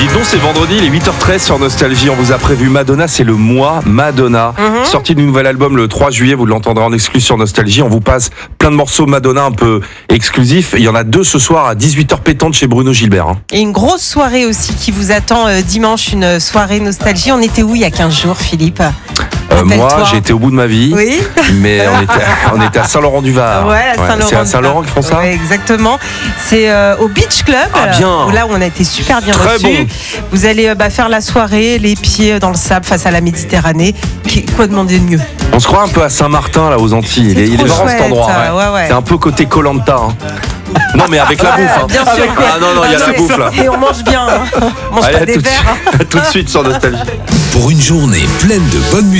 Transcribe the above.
Dites donc, c'est vendredi, il est 8h13 sur Nostalgie. On vous a prévu Madonna, c'est le mois Madonna. Sortie du nouvel album le 3 juillet, vous l'entendrez en exclu sur Nostalgie. On vous passe plein de morceaux Madonna un peu exclusifs. Il y en a 2 ce soir à 18h pétante chez Bruno Gilbert. Et une grosse soirée aussi qui vous attend dimanche, une soirée Nostalgie. On était où il y a 15 jours, Philippe ? Moi, j'ai été au bout de ma vie. Oui. Mais on était à Saint-Laurent-du-Var. Ouais, à Saint-Laurent. C'est à Saint-Laurent qu'ils font ça ? Ouais, exactement. C'est au Beach Club. Ah, bien. Là où on a été super bien Très reçus. bon. Vous allez faire la soirée, les pieds dans le sable face à la Méditerranée. Quoi demander de mieux ? On se croit un peu à Saint-Martin, là, aux Antilles. Il est marrant cet endroit. Ouais. C'est un peu côté Koh-Lanta. Non, mais avec la bouffe. Bien sûr. Ah non, il y a la bouffe là. Et on mange bien. On mange Allez, pas des verres. tout de suite sur Nostalgie. Pour une journée pleine de bonne musique.